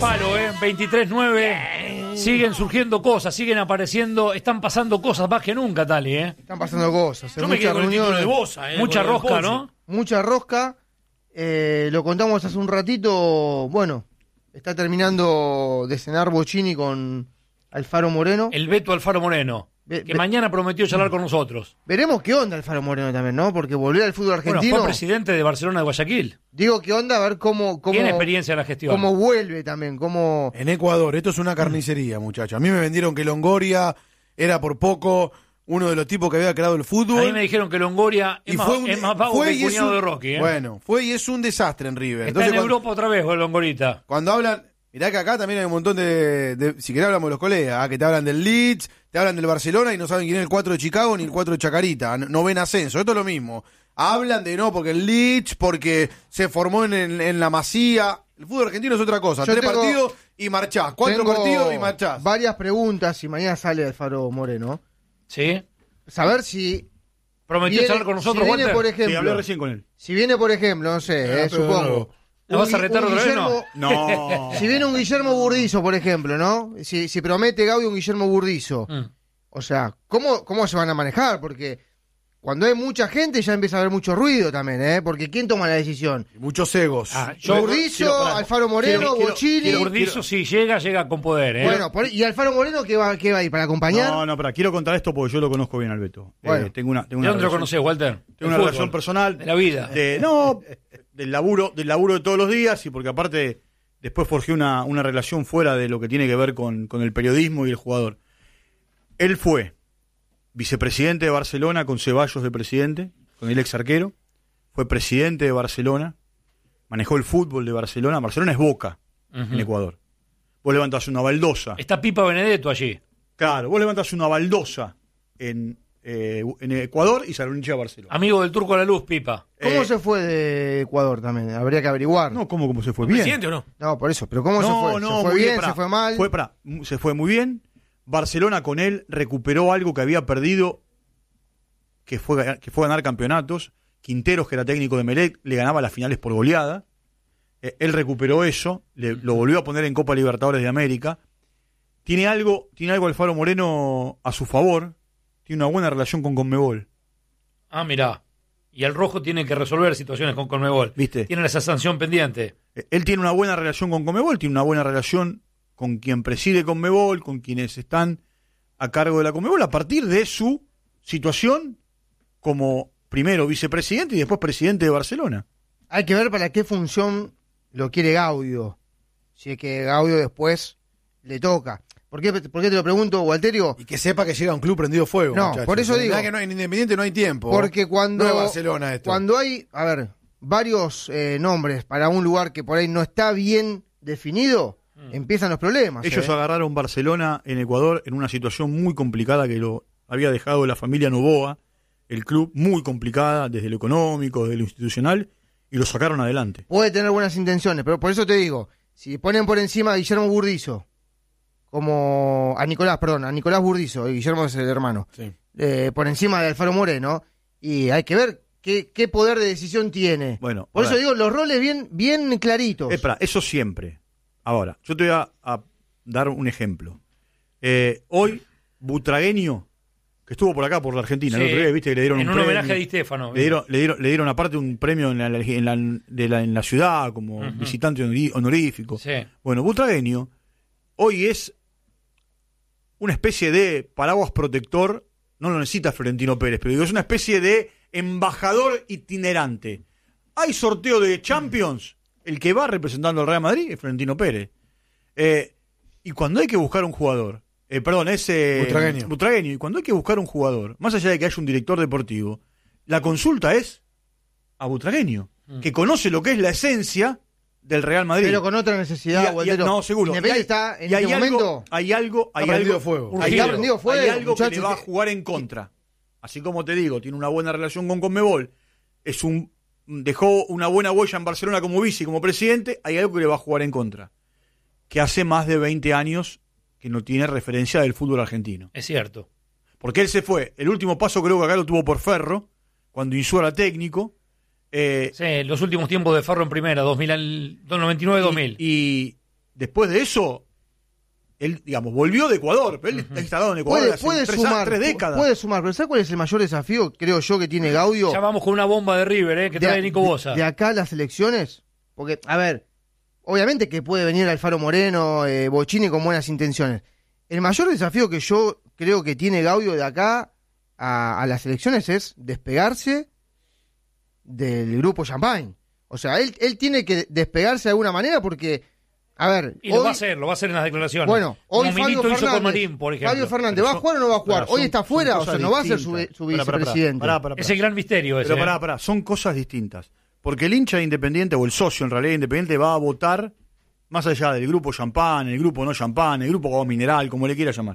palo, 23-9. Siguen surgiendo cosas, siguen apareciendo, están pasando cosas más que nunca, Tali, Están pasando cosas. Yo me quedo con el título de Bosa, mucha rosca, ¿no? Mucha rosca. Lo contamos hace un ratito. Bueno, está terminando de cenar Bocini con Alfaro Moreno. El Beto Alfaro Moreno, que mañana prometió charlar con nosotros. Veremos qué onda Alfaro Moreno también, ¿no? Porque volver al fútbol argentino. Bueno, fue presidente de Barcelona de Guayaquil. Digo, qué onda, a ver cómo tiene experiencia en la gestión. Cómo vuelve también, cómo... En Ecuador, esto es una carnicería, muchachos. A mí me vendieron que Longoria era por poco uno de los tipos que había creado el fútbol. A mí me dijeron que Longoria es más vago que el cuñado de Rocky. Bueno, fue y es un desastre en River. Está en Europa otra vez, Longorita. Cuando hablan... Mirá que acá también hay un montón si querés hablamos de los colegas, que te hablan del Leeds, te hablan del Barcelona y no saben quién es el 4 de Chicago ni el 4 de Chacarita, no ven ascenso, esto es lo mismo. Hablan de porque el Leeds, porque se formó en la Masía. El fútbol argentino es otra cosa, 3 partidos y marchás, 4 partidos y marchás. Varias preguntas y mañana sale Alfaro Moreno. ¿Sí? Saber si... ¿Prometió charlar con nosotros, si viene, por ejemplo, sí, hablé recién con él. Si viene, por ejemplo, no sé, supongo... ¿Lo vas a retar otra vez, no? No. Si viene un Guillermo Burdizo, por ejemplo, ¿no? Si promete Gaudio un Guillermo Burdizo, o sea, ¿cómo se van a manejar? Porque cuando hay mucha gente ya empieza a haber mucho ruido también, Porque ¿quién toma la decisión? Muchos egos. Burdizo, Alfaro Moreno, Bocini. Burdizo, si llega con poder, Bueno, ¿y Alfaro Moreno qué va a ir? ¿Para acompañar? No, pero quiero contar esto porque yo lo conozco bien al Beto. Bueno. Tengo una ¿De dónde lo conocés, Walter? Tengo una relación personal. De la vida. Del laburo de todos los días y porque aparte después forjé una relación fuera de lo que tiene que ver con el periodismo y el jugador. Él fue vicepresidente de Barcelona con Ceballos de presidente, con el ex arquero, fue presidente de Barcelona, manejó el fútbol de Barcelona. Barcelona es Boca en Ecuador. Vos levantás una baldosa. Está Pipa Benedetto allí. Claro, vos levantás una baldosa en Ecuador y Salón Hincha de Barcelona. Amigo del Turco a la Luz, Pipa. ¿Cómo se fue de Ecuador también? Habría que averiguar. No, ¿cómo se fue? ¿Bien? ¿Presidente o no? No, por eso. ¿Pero cómo se fue? No, ¿Se fue bien? ¿Se fue mal? Se fue muy bien. Barcelona con él recuperó algo que había perdido, que fue ganar campeonatos. Quinteros, que era técnico de Melec, le ganaba las finales por goleada. Él recuperó eso, lo volvió a poner en Copa Libertadores de América. Tiene algo Alfaro Moreno a su favor. Tiene una buena relación con Conmebol. Ah, mirá. Y el Rojo tiene que resolver situaciones con Conmebol. ¿Viste? Tiene esa sanción pendiente. Él tiene una buena relación con Conmebol, tiene una buena relación con quien preside Conmebol, con quienes están a cargo de la Conmebol, a partir de su situación como primero vicepresidente y después presidente de Barcelona. Hay que ver para qué función lo quiere Gaudio. Si es que Gaudio después le toca. ¿Por qué te lo pregunto, Walterio? Y que sepa que llega a un club prendido fuego. No, muchachos. por eso digo. Que en Independiente no hay tiempo. Porque cuando, no es Barcelona esto. Cuando hay, varios nombres para un lugar que por ahí no está bien definido, empiezan los problemas. Ellos agarraron Barcelona en Ecuador en una situación muy complicada que lo había dejado la familia Noboa, el club muy complicada desde lo económico, desde lo institucional, y lo sacaron adelante. Puede tener buenas intenciones, pero por eso te digo, si ponen por encima a Guillermo Burdizo, como a Nicolás Burdizo, y Guillermo es el hermano, sí. Por encima de Alfaro Moreno, y hay que ver qué poder de decisión tiene. Bueno, por eso digo, los roles bien claritos. Espera, eso siempre. Ahora, yo te voy a dar un ejemplo. Hoy, Butragueño, que estuvo por acá, por la Argentina, sí, el otro día, viste que le dieron en un premio. premio. Homenaje a Di Stéfano. Le dieron aparte un premio en la ciudad, como visitante honorífico. Sí. Bueno, Butragueño hoy es una especie de paraguas protector, no lo necesita Florentino Pérez, pero digo, es una especie de embajador itinerante. Hay sorteo de Champions, el que va representando al Real Madrid es Florentino Pérez. Y cuando hay que buscar un jugador, Butragueño, y cuando hay que buscar un jugador, más allá de que haya un director deportivo, la consulta es a Butragueño, que conoce lo que es la esencia del Real Madrid. Pero con otra necesidad, no, seguro. Está en este momento. Hay algo que le va a jugar en contra. Así como te digo, tiene una buena relación con Conmebol, dejó una buena huella en Barcelona como vice y como presidente, hay algo que le va a jugar en contra. Que hace más de 20 años que no tiene referencia del fútbol argentino. Es cierto. Porque él se fue. El último paso creo que acá lo tuvo por Ferro, cuando Insúa era técnico. Sí, los últimos tiempos de Ferro en primera, 99-2000. Y después de eso, él, digamos, volvió de Ecuador, pero él está instalado en Ecuador Puede hace sumar, 3 décadas. puede sumar, pero ¿sabes cuál es el mayor desafío, creo yo, que tiene Gaudio? Ya vamos con una bomba de River, que trae Nico Bosa. De acá a las elecciones, porque, a ver, obviamente que puede venir Alfaro Moreno, Bocini con buenas intenciones. El mayor desafío que yo creo que tiene Gaudio de acá a las elecciones es despegarse del grupo Champagne. O sea, él tiene que despegarse de alguna manera porque, a ver... Y lo va a hacer en las declaraciones. Bueno, hoy como Milito hizo con Marín, por ejemplo. Fabio Fernández, ¿va a jugar o no va a jugar? Hoy está fuera, o sea, no va a ser su vicepresidente. Es el gran misterio ese. Pero pará, son cosas distintas. Porque el hincha de Independiente, o el socio en realidad Independiente, va a votar más allá del grupo Champán, el grupo no Champán, el grupo Agua Mineral, como le quiera llamar.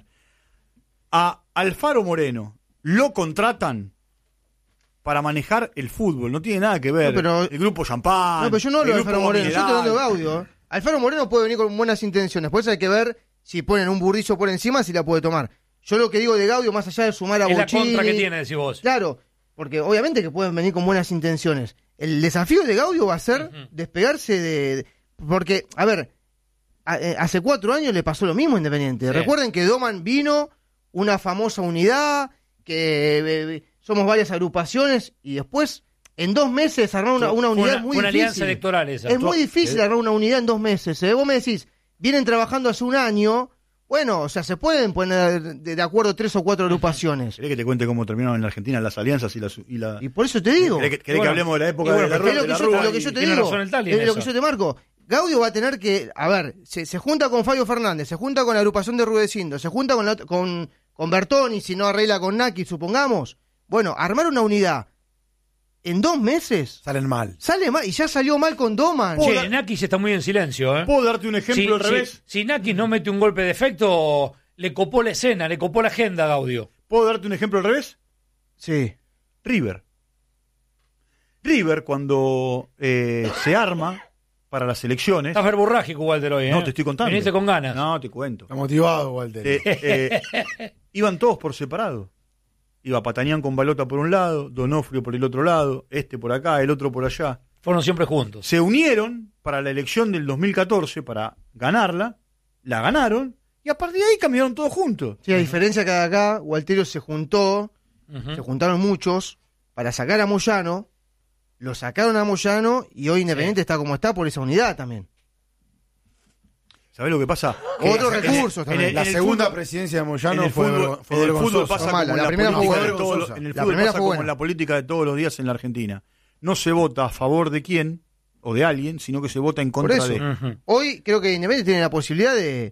A Alfaro Moreno lo contratan para manejar el fútbol, no tiene nada que ver el grupo Champán. No, pero yo no hablo de Alfaro Moreno, yo estoy hablando de Gaudio. Alfaro Moreno puede venir con buenas intenciones, por eso hay que ver si ponen un burrizo por encima, si la puede tomar. Yo lo que digo de Gaudio, más allá de sumar a Bocini... Es la contra que tiene, decís vos. Claro, porque obviamente que pueden venir con buenas intenciones. El desafío de Gaudio va a ser despegarse de... Porque, a ver, hace 4 años le pasó lo mismo a Independiente. Sí. Recuerden que Doman vino, una famosa unidad, que somos varias agrupaciones, y después, en 2 meses, armar una unidad es muy difícil. Una alianza electoral esa. Es muy difícil armar una unidad en 2 meses. Vos me decís, vienen trabajando hace 1 año... Bueno, o sea, se pueden poner de acuerdo 3 o 4 agrupaciones. ¿Querés que te cuente cómo terminaron en la Argentina las alianzas y por eso te digo. ¿Querés que hablemos de la época de la Rúa? Lo que yo te digo, es lo que yo te marco. Gaudio va a tener que, a ver, se junta con Fabio Fernández, se junta con la agrupación de Rudecindo, se junta con Bertoni, si no arregla con Naki, supongamos. Bueno, armar una unidad en 2 meses... Sale mal, y ya salió mal con Doman. Che, Nakis está muy en silencio, ¿Puedo darte un ejemplo al revés? Si Nakis no mete un golpe de efecto, le copó la escena, le copó la agenda a Gaudio. ¿Puedo darte un ejemplo al revés? Sí. River, cuando se arma para las elecciones... Estás verborrágico, Walter, hoy, No, te estoy contando. Viniste con ganas. No, te cuento. Está motivado, Walter. Iban todos por separado. Iba Patañán con Balota por un lado, Donofrio por el otro lado, este por acá, el otro por allá. Fueron siempre juntos. Se unieron para la elección del 2014 para ganarla, la ganaron, y a partir de ahí caminaron todos juntos. Sí, a diferencia que acá, Walterio se juntó, se juntaron muchos, para sacar a Moyano, lo sacaron a Moyano, y hoy Independiente está como está por esa unidad también. ¿Sabés lo que pasa? Otros recursos también. La segunda presidencia de Moyano fue fútbol pasa como la primera fue buena. En el fútbol pasa como en la política de todos los días en la Argentina. No se vota a favor de quién o de alguien, sino que se vota en contra de. Hoy creo que Independiente tiene la posibilidad de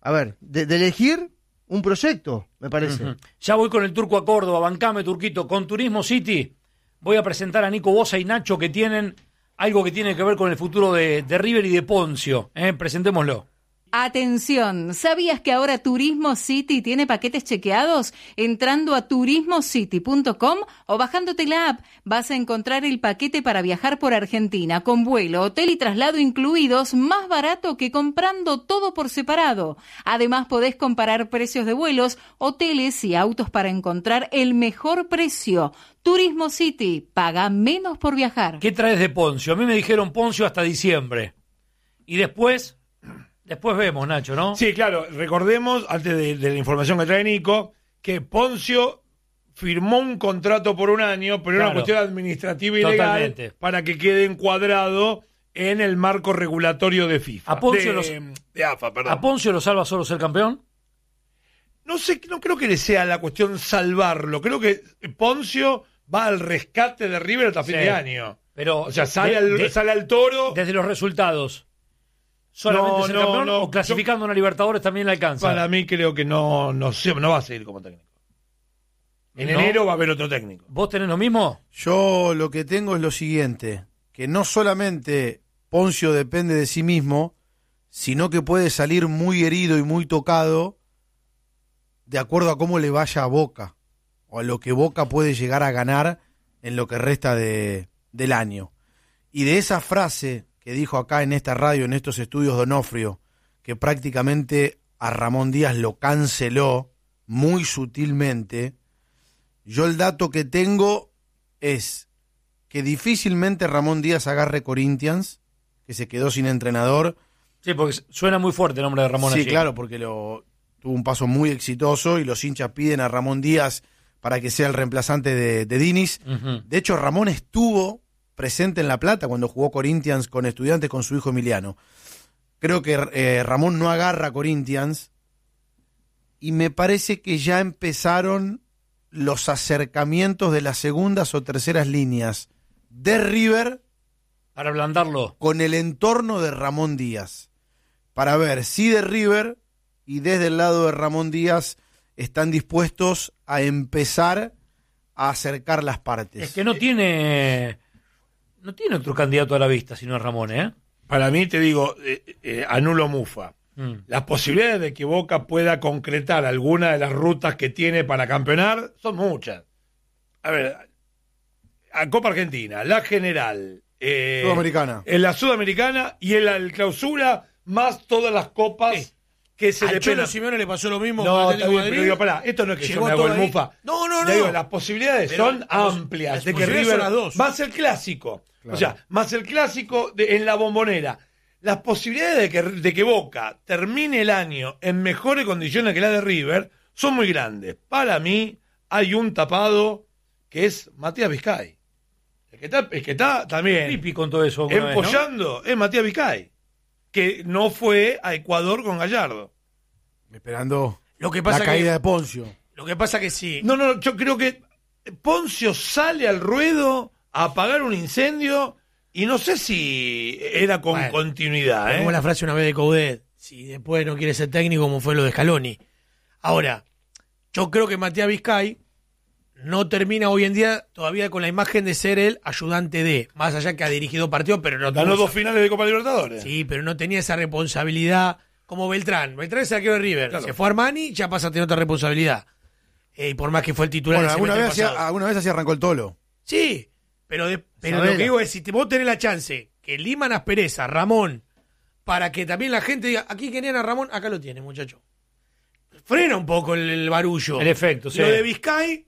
elegir un proyecto, me parece. Ya voy con el turco a Córdoba, bancame, Turquito. Con Turismo City voy a presentar a Nico Bosa y Nacho, que tienen algo que tiene que ver con el futuro de River y de Poncio. Presentémoslo. Atención, ¿sabías que ahora Turismo City tiene paquetes chequeados? Entrando a turismocity.com o bajándote la app, vas a encontrar el paquete para viajar por Argentina, con vuelo, hotel y traslado incluidos, más barato que comprando todo por separado. Además, podés comparar precios de vuelos, hoteles y autos para encontrar el mejor precio. Turismo City, paga menos por viajar. ¿Qué traes de Poncio? A mí me dijeron Poncio hasta diciembre. Y después vemos, Nacho, ¿no? Sí, claro. Recordemos, antes de la información que trae Nico, que Poncio firmó un contrato por 1 año, pero era una cuestión administrativa y legal para que quede encuadrado en el marco regulatorio de FIFA. De AFA, perdón. ¿A Poncio lo salva solo ser campeón? No sé, no creo que le sea la cuestión salvarlo. Creo que Poncio va al rescate de River hasta fin de año. Pero, o sea, sale al toro. Desde los resultados. ¿Solamente ser campeón o clasificando una Libertadores también le alcanza? Para mí creo que no va a seguir como técnico. En enero va a haber otro técnico. ¿Vos tenés lo mismo? Yo lo que tengo es lo siguiente, que no solamente Poncio depende de sí mismo, sino que puede salir muy herido y muy tocado de acuerdo a cómo le vaya a Boca, o a lo que Boca puede llegar a ganar en lo que resta del año. Y de esa frase que dijo acá en esta radio, en estos estudios Donofrio, que prácticamente a Ramón Díaz lo canceló muy sutilmente, yo el dato que tengo es que difícilmente Ramón Díaz agarre Corinthians, que se quedó sin entrenador, Sí, porque suena muy fuerte el nombre de Ramón. Sí, allí. claro, porque tuvo un paso muy exitoso y los hinchas piden a Ramón Díaz para que sea el reemplazante de Diniz. Ujú. De hecho, Ramón estuvo presente en La Plata cuando jugó Corinthians con Estudiantes con su hijo Emiliano. Creo que Ramón no agarra a Corinthians y me parece que ya empezaron los acercamientos de las segundas o terceras líneas de River Para ablandarlo. con el entorno de Ramón Díaz, para ver si de River y desde el lado de Ramón Díaz están dispuestos a empezar a acercar las partes. Es que no tiene otro candidato a la vista sino Ramón, ¿eh? Para mí, te digo, anulo Mufa. Mm. Las posibilidades de que Boca pueda concretar alguna de las rutas que tiene para campeonar son muchas. A ver, a Copa Argentina, la General, Sudamericana. en la Sudamericana y en la Clausura, más todas las copas que se Al le Cholo pegan. Simeone le pasó lo mismo No, con está Atlético bien, de pero Madrid. digo, pará, esto no es que yo Llegó me hago el todo ahí. Mufa. No, no, Le digo, no. las posibilidades Pero son las amplias de que posibilidades River, son las dos. más el clásico, Claro. o sea, más el clásico en la Bombonera. Las posibilidades de que Boca termine el año en mejores condiciones que la de River son muy grandes. Para mí hay un tapado que es Matías Vizcay. El que está también Pipi con todo eso. alguna vez, ¿no? empollando es Matías Vizcay, que no fue a Ecuador con Gallardo. Esperando Lo que la pasa caída de Poncio. Lo que pasa que sí. No, yo creo que Poncio sale al ruedo a apagar un incendio y no sé si era con Bueno, continuidad. Como la frase una vez de Coudet, si después no quiere ser técnico como fue lo de Scaloni. Ahora, yo creo que Matías Vizcay no termina hoy en día todavía con la imagen de ser el ayudante de, más allá que ha dirigido partidos, pero no Ganó tuvo 2 finales de Copa Libertadores. Sí, pero no tenía esa responsabilidad como Beltrán. Beltrán es el arquero de River. Claro. Se fue a Armani, ya pasa a tener otra responsabilidad. Y por más que fue el titular Bueno, del alguna semestre vez, pasado. alguna vez así arrancó el Tolo. Sí, pero lo Isabela. que digo es, si vos tenés la chance que liman aspereza, Ramón, para que también la gente diga, aquí querían a Ramón, acá lo tiene, muchacho. Frena un poco el barullo. El efecto, sí. Lo de Vizcay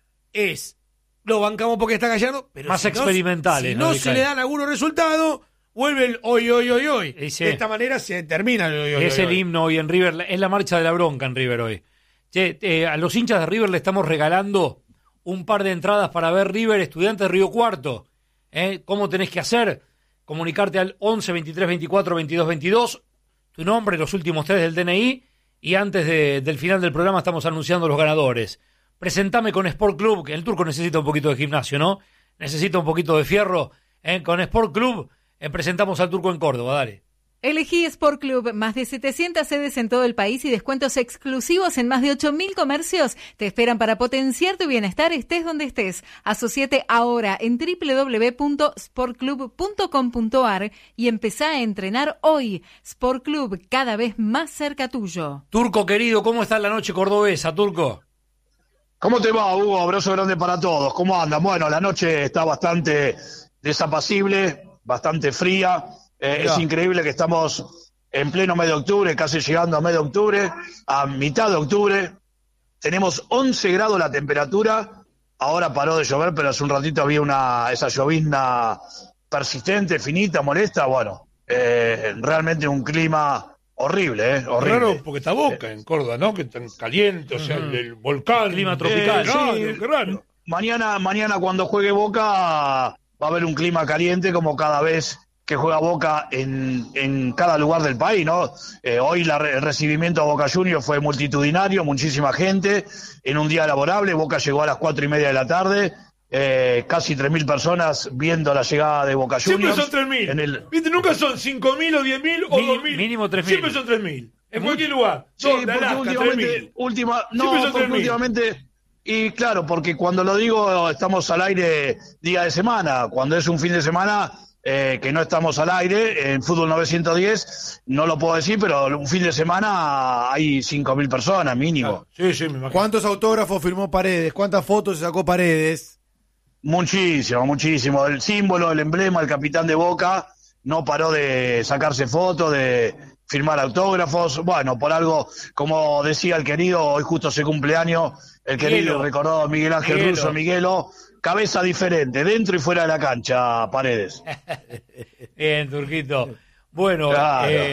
es, lo bancamos porque está Gallardo, pero Más si experimentales, Si ¿no, no Vizcay? se le dan algunos resultados, vuelve el hoy. Y sí. De esta manera se termina el hoy. Es el himno hoy en River, es la marcha de la bronca en River hoy. Che, a los hinchas de River le estamos regalando un par de entradas para ver River Estudiantes de Río Cuarto. ¿Cómo tenés que hacer? Comunicarte al 11 23 24 22 22, tu nombre, los últimos 3 del DNI, y antes del final del programa estamos anunciando los ganadores. Presentame con Sport Club, que el turco necesita un poquito de gimnasio, ¿no? Necesita un poquito de fierro. Con Sport Club presentamos al turco en Córdoba, dale. Elegí Sport Club, más de 700 sedes en todo el país y descuentos exclusivos en más de 8.000 comercios. Te esperan para potenciar tu bienestar, estés donde estés. Asociate ahora en www.sportclub.com.ar y empezá a entrenar hoy. Sport Club, cada vez más cerca tuyo. Turco querido, ¿cómo está la noche cordobesa, Turco? ¿Cómo te va, Hugo? Abrazo grande para todos. ¿Cómo andan? Bueno, la noche está bastante desapacible, bastante fría. Es increíble que estamos en pleno mes de octubre, casi llegando a mes de octubre, a mitad de octubre. Tenemos 11 grados la temperatura. Ahora paró de llover, pero hace un ratito había esa llovizna persistente, finita, molesta. Bueno, realmente un clima horrible, horrible. Raro porque está Boca en Córdoba, ¿no? Que está caliente, o sea, el volcán. Clima tropical. Qué raro. Mañana cuando juegue Boca va a haber un clima caliente como cada vez que juega Boca en cada lugar del país, ¿no? Hoy el recibimiento a Boca Juniors fue multitudinario, muchísima gente, en un día laborable. Boca llegó a las 4:30 de la tarde, casi 3.000 personas viendo la llegada de Boca Siempre Juniors. son 3.000. ¿Viste? Nunca son 5.000 o 10.000 o 2.000. Mínimo 3.000. Siempre son 3.000. En cualquier lugar. Sí, Son de porque Alaska, últimamente, 3.000. últimamente, y claro, porque cuando lo digo, estamos al aire día de semana. Cuando es un fin de semana que no estamos al aire, en Fútbol 910, no lo puedo decir, pero un fin de semana hay 5.000 personas mínimo. Sí, me imagino. ¿Cuántos autógrafos firmó Paredes? ¿Cuántas fotos se sacó Paredes? Muchísimo. El símbolo, el emblema, el capitán de Boca, no paró de sacarse fotos, de firmar autógrafos. Bueno, por algo, como decía el querido, hoy justo se cumpleaños, el querido recordado Miguel Ángel Russo, Miguelo, cabeza diferente, dentro y fuera de la cancha, Paredes. Bien, Turquito. Bueno, Claro.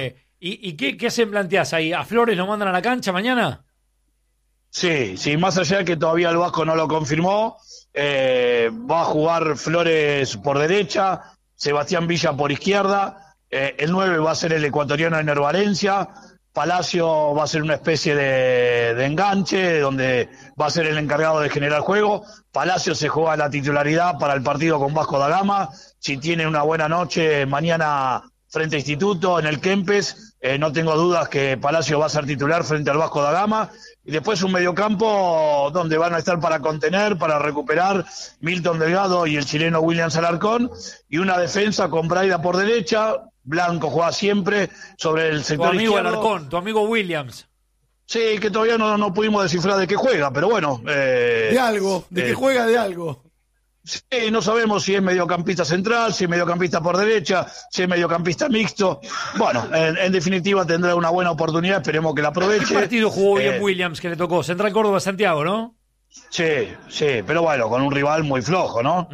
¿Y qué se planteás ahí? ¿A Flores lo mandan a la cancha mañana? Sí, más allá de que todavía el Vasco no lo confirmó, va a jugar Flores por derecha, Sebastián Villa por izquierda, el 9 va a ser el ecuatoriano Ener Valencia, Palacio va a ser una especie de enganche, donde va a ser el encargado de generar juego. Palacio se juega la titularidad para el partido con Vasco da Gama. Si tiene una buena noche mañana frente a Instituto en el Kempes, no tengo dudas que Palacio va a ser titular frente al Vasco da Gama. Y después un mediocampo donde van a estar para contener, para recuperar Milton Delgado y el chileno Williams Alarcón. Y una defensa con Braida por derecha. Blanco juega siempre sobre el sector tu amigo izquierdo. Alarcón, tu amigo Williams. Sí, que todavía no pudimos descifrar de qué juega, pero bueno. De algo, de que juega de algo. Sí, no sabemos si es mediocampista central, si es mediocampista por derecha, si es mediocampista mixto. Bueno, en definitiva tendrá una buena oportunidad, esperemos que la aproveche. ¿Qué partido jugó bien Williams que le tocó? Central Córdoba Santiago, ¿no? Sí, pero bueno, con un rival muy flojo, ¿no?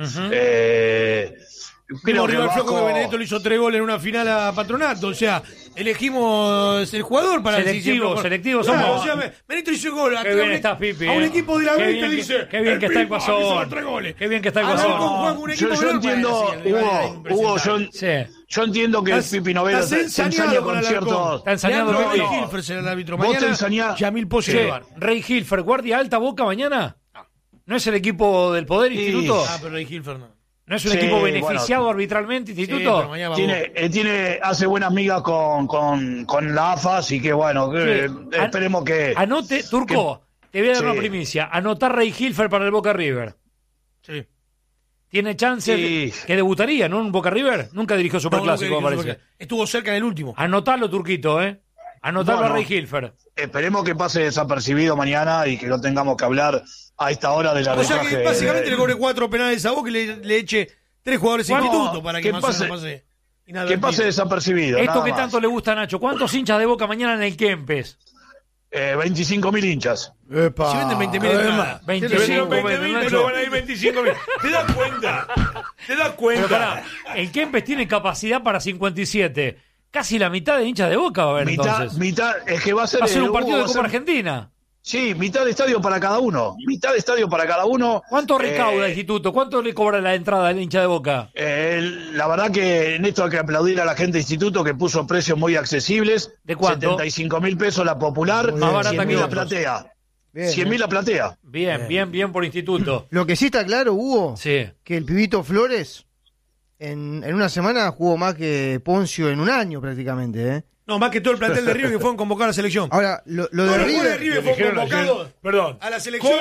Creo que rival flojo Vasco... que Benedetto le hizo 3 goles en una final a Patronato. O sea, elegimos el jugador para selectivo somos. somos. O sea, Benedetto hizo gol Qué bien estás, Pipi. a un equipo de la Qué B bien que dice. Qué bien que está el Guasón. Qué bien que está el Guasón. Yo entiendo, Hugo, yo entiendo que el Pipi Novela se ensaña con ciertos... Está ensañado Rey Hilfer será el árbitro Vos te mañana. ensañás... Yamil Pozo. Rey Hilfer, guardia alta Boca mañana. ¿No es el equipo del Poder Instituto? Pero Rey Hilfer no. ¿No es un equipo beneficiado arbitralmente, Instituto? Hace buenas migas con la AFA, así que bueno, esperemos que... Anote, Turco, te voy a dar una primicia. Anotar Rey Hilfer para el Boca River. Sí. ¿Tiene chance que debutaría, no? ¿Un Boca River? Nunca dirigió Superclásico, me parece. Estuvo cerca en el último. Anotalo, Turquito, Anotalo a Rey Hilfer. Esperemos que pase desapercibido mañana y que no tengamos que hablar a esta hora de la arbitraje. O sea que básicamente le cobre 4 penales a Boca y le eche 3 jugadores de Instituto para que más o menos pase. Que pase desapercibido. Esto que tanto le gusta a Nacho. ¿Cuántos hinchas de Boca mañana en el Kempes? 25.000 hinchas. Epa. Si venden 20.000 20.000, pero van a ir 25.000. ¿Te das cuenta? Pero pará, el Kempes tiene capacidad para 57. Casi la mitad de hinchas de Boca va a haber entonces. Mitad, es que va a ser un partido de Copa Argentina. Sí, mitad de estadio para cada uno. ¿Cuánto recauda el Instituto? ¿Cuánto le cobra la entrada al hincha de Boca? La verdad que en esto hay que aplaudir a la gente de Instituto que puso precios muy accesibles. ¿De cuánto? 75.000 pesos la popular, más barata que la platea. 100.000 la platea. Bien por Instituto. Lo que sí está claro, Hugo, que el pibito Flores en una semana jugó más que Poncio en un año prácticamente, No, más que todo el plantel de River que fueron convocados a la selección. Ahora, lo de River fue convocado a la selección.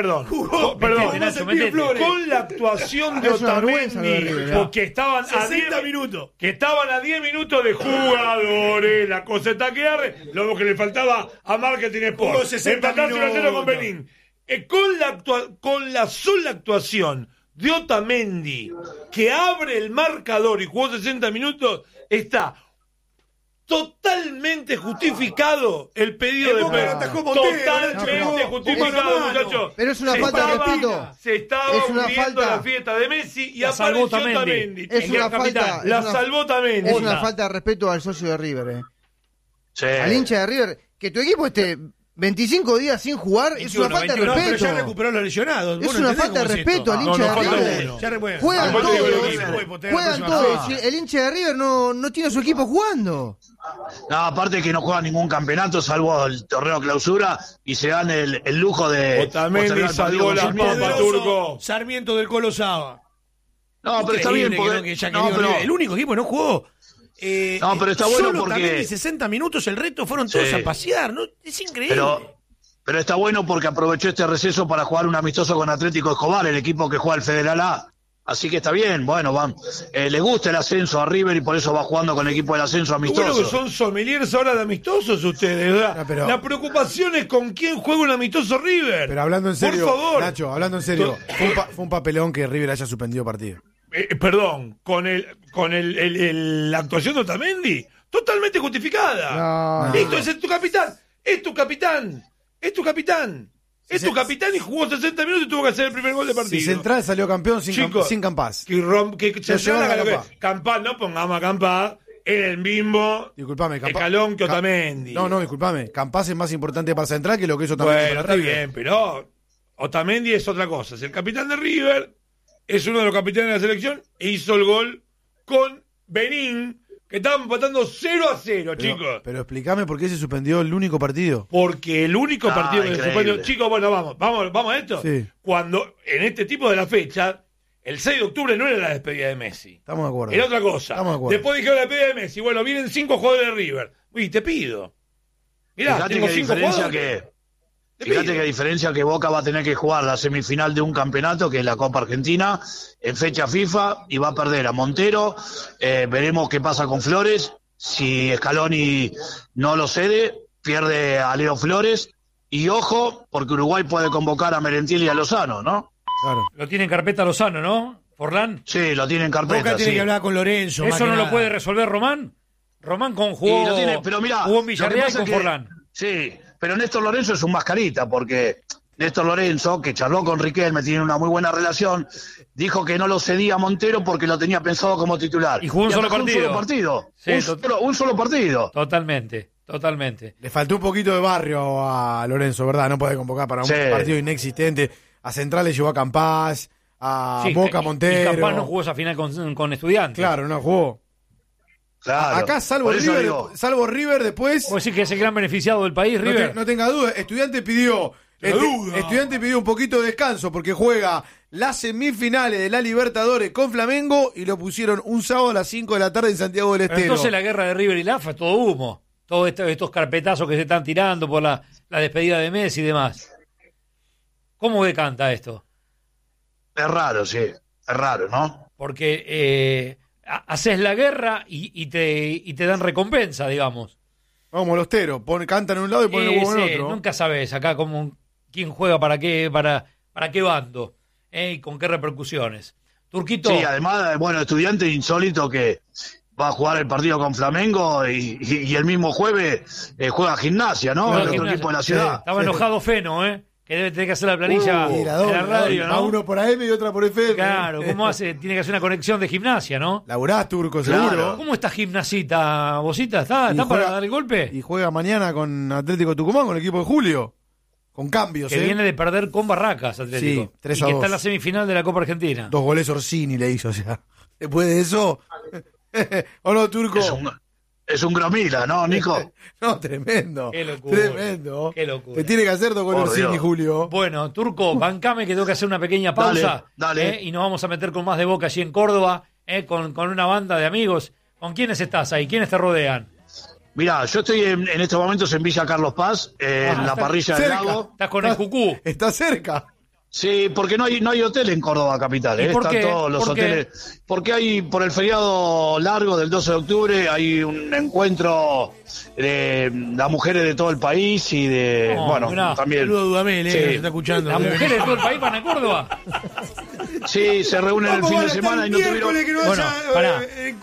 Con la actuación de Otamendi, porque estaban 60 minutos. Que estaban a 10 minutos de jugadores. La cosa está que arde. Lo que le faltaba a Marketing Sport. Empatarse 1-0 con Benín. Con la sola actuación de Otamendi, que abre el marcador y jugó 60 minutos, está totalmente justificado el pedido de Pérez. Totalmente justificado, muchachos. Pero es una falta de respeto. Se estaba hundiendo la fiesta de Messi y apareció Otamendi. La salvó Otamendi. Es una falta de respeto al socio de River, Sí. Al hincha de River. Que tu equipo esté 25 días sin jugar 21, es una falta de respeto. Pero ya recuperó los lesionados. Es una falta de respeto al hincha de River. Juegan todos. El hincha de River no tiene su equipo jugando. No, aparte que no juega ningún campeonato salvo el torneo clausura y se dan el lujo de... Otamendi salvó la papa, Turco. Sarmiento del Colo Saba. No, pero está bien porque... El único equipo que no jugó... pero está bueno solo porque... Otamendi 60 minutos, el resto fueron todos a pasear, ¿no? Es increíble. Pero está bueno porque aprovechó este receso para jugar un amistoso con Atlético Escobar, el equipo que juega el Federal A. Así que está bien, bueno, le gusta el ascenso a River y por eso va jugando con el equipo del ascenso amistoso. Bueno, que son sommeliers ahora de amistosos ustedes, ¿verdad? La preocupación es con quién juega un amistoso River. Pero hablando en serio, por favor. Nacho, hablando en serio, fue un papelón que River haya suspendido partido. Perdón, con la actuación de Otamendi, totalmente justificada. Listo, ese es tu capitán, es tu capitán. Es tu capitán y jugó 60 minutos y tuvo que hacer el primer gol de partido. Si Central salió campeón sin Campás. Que Campás, no pongamos a Campás. era el mismo Disculpame, escalón que Otamendi. No, disculpame. Campás es más importante para Central que lo que es Otamendi. Bueno, está bien, pero Otamendi es otra cosa. Es el capitán de River, es uno de los capitanes de la selección e hizo el gol con Benín, que estaban empatando 0-0, chicos. Pero explícame por qué se suspendió el único partido. Porque el único partido que se increíble. suspendió. Chicos, bueno, vamos a esto. Sí. Cuando en este tipo de la fecha, el 6 de octubre no era la despedida de Messi. Estamos de acuerdo. Era otra cosa. Estamos de acuerdo. Después dijeron la despedida de Messi. Bueno, vienen 5 jugadores de River. Uy, te pido. Mirá, Fíjate tengo qué 5 diferencia jugadores. Fíjate qué diferencia que Boca va a tener que jugar la semifinal de un campeonato, que es la Copa Argentina, en fecha FIFA, y va a perder a Montero. Veremos qué pasa con Flores. Si Scaloni no lo cede, pierde a Leo Flores. Y ojo, porque Uruguay puede convocar a Merentiel y a Lozano, ¿no? Claro. Lo tiene en carpeta Lozano, ¿no? Forlán. Sí, lo tiene en carpeta. Boca tiene sí. que hablar con Lorenzo. más ¿Eso que no lo nada. puede resolver Román? Román jugó, Y lo tiene, pero mirá, jugó en lo que Villarreal pasa con es que- Forlán. Sí, pero Néstor Lorenzo es un mascarita, porque Néstor Lorenzo, que charló con Riquelme, tiene una muy buena relación, dijo que no lo cedía a Montero porque lo tenía pensado como titular. Y jugó un solo atajó partido. Un solo partido. Sí, Un solo partido. Totalmente. Le faltó un poquito de barrio a Lorenzo, ¿verdad? No puede convocar para un Sí. partido inexistente. A Central le llevó a Campás, a Sí, Boca, y Montero. Campás no jugó esa final con Estudiantes. Claro, no jugó. Claro. Acá, salvo Por eso River, digo, después, ¿Vos decís que es el gran beneficiado del país, River? no tenga duda. Estudiante pidió un poquito de descanso porque juega las semifinales de la Libertadores con Flamengo y lo pusieron un sábado a las 5 de la tarde en Santiago del Pero Estero. entonces la guerra de River y Lafa es todo humo. Todos estos carpetazos que se están tirando por la despedida de Messi y demás. ¿Cómo decanta esto? es raro, sí. Es raro, ¿no? Porque haces la guerra y te dan recompensa, digamos. Vamos, los teros, cantan en un lado y ponen el huevo en Sí, otro. nunca sabes acá quién juega para qué bando y con qué repercusiones. Turquito, Sí, además, bueno, estudiante insólito que va a jugar el partido con Flamengo y el mismo jueves juega Gimnasia, ¿no? Juega El otro Gimnasia. equipo de la ciudad. estaba enojado Feno, que debe tener que hacer la planilla Y en la la doble, radio, va ¿no? uno por AM y otra por FM. Claro, ¿cómo hace? Tiene que hacer una conexión de Gimnasia, ¿no? Laburás, Turco, seguro. Claro. ¿Cómo está Gimnasita, Bosita? ¿Está Y para juega- dar el golpe? Y juega mañana con Atlético Tucumán, con el equipo de Julio. Con cambios, Que viene de perder con Barracas, Atlético. Sí, 3-2. Y que está en la semifinal de la Copa Argentina. 2 goles Orsini le hizo, o sea. Después de eso. ¿O no, Turco? Es un gromila, ¿no, Nico? No, tremendo. Qué locura. Tremendo. Qué locura. Te tiene que hacer 2 goles Por Orsini, Dios. Julio. Bueno, Turco, bancame que tengo que hacer una pequeña pausa. Dale. Y nos vamos a meter con más de Boca allí en Córdoba, con una banda de amigos. ¿Con quiénes estás ahí? ¿Quiénes te rodean? Mirá, yo estoy en estos momentos en Villa Carlos Paz, en la está parrilla del cerca. lago. ¿Estás con el Cucú? Está cerca. Sí, porque no hay hotel en Córdoba capital, ¿Y por están qué? todos los ¿Por qué? hoteles. Porque hay, por el feriado largo del 12 de octubre, hay un encuentro de las mujeres de todo el país y de, Oh, bueno, mirá. también. Saludos a Dudamel, Sí. que nos está escuchando. ¿Las mujeres de todo el país van a Córdoba? Sí, se reúnen el fin de semana y no tuvieron. Bueno, pará.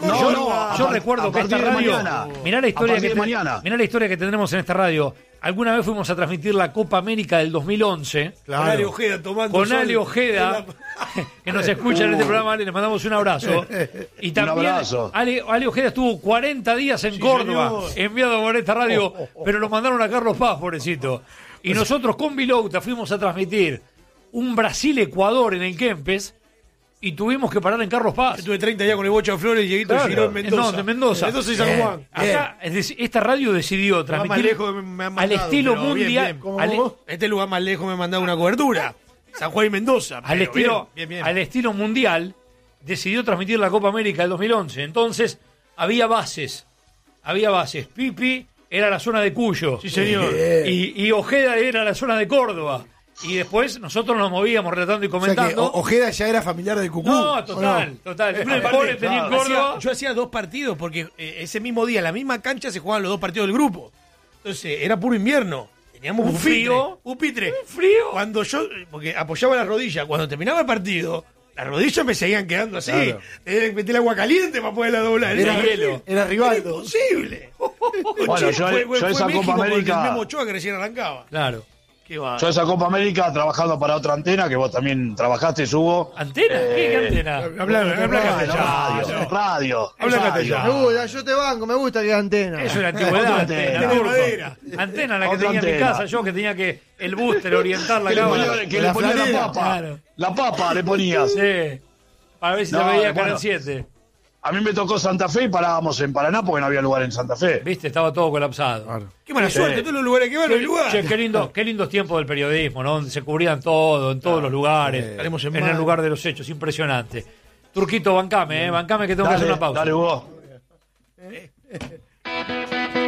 Yo recuerdo a que esta partir de radio. mañana. Mirá la historia A partir de mañana. mirá la historia que tendremos en esta radio. Alguna vez fuimos a transmitir la Copa América del 2011 Con Ale Ojeda tomando con sol Ale Ojeda, que nos escucha en este programa. Ale, le mandamos un abrazo. Y también abrazo. Ale Ojeda estuvo 40 días en Córdoba, enviado por esta radio, pero lo mandaron a Carlos Paz, pobrecito. Y nosotros con Vilouta fuimos a transmitir un Brasil-Ecuador en el Kempes y tuvimos que parar en Carlos Paz. Estuve 30 días con el Bocha Flores y Dieguito Claro. Girón Mendoza. No, de Mendoza. Mendoza y San Juan. Acá, es decir, esta radio decidió Lugar más transmitir lejos me han al mandado, estilo pero bien, mundial. bien. al- Este lugar más lejos me ha mandado una cobertura. San Juan y Mendoza. al pero estilo, bien, bien. al estilo mundial, decidió transmitir la Copa América del 2011. Entonces, había bases. Pipi era la zona de Cuyo. Sí, señor. Y Ojeda era la zona de Córdoba. Y después nosotros nos movíamos relatando y O sea que comentando. Ojeda ya era familiar del Cucú. No, total. El pobre tenía en Córdoba. Yo hacía 2 partidos porque ese mismo día, en la misma cancha, se jugaban los 2 partidos del grupo. Entonces, era puro invierno. Teníamos Un pupitre, frío. pupitre. Frío. Cuando yo, porque apoyaba la rodilla, cuando terminaba el partido, las rodillas me seguían quedando así. Claro. Tenía que meter el agua caliente para poderla doblar. Era hielo. Era Rivaldo. Imposible. Bueno, yo esa México Copa con América- el Memo Ochoa que recién arrancaba. Claro. Yo esa Copa América trabajando para otra antena, que vos también trabajaste, Hugo. ¿Antena? ¿Qué antena? Habla castellano. Radio. Habla castellano. Me gusta, yo te banco, me gusta que es antena. Eso era antigüedad. Antena. Antena la que Otra tenía en mi antena. casa, yo que tenía que el booster orientar la Que le cámara. ponía la papa. Claro. La papa le ponías. Sí. Para ver si No, se veía bueno. Canal 7. A mí me tocó Santa Fe y parábamos en Paraná porque no había lugar en Santa Fe. Viste, estaba todo colapsado. Qué mala suerte, todos los lugares que van, no hay lugar. Che, qué lindos tiempos del periodismo, ¿no? Donde se cubrían todo, en todos los lugares, Estaremos en en el mal. lugar de los hechos, impresionante. Turquito, bancame que tengo que hacer una pausa. Dale, Hugo.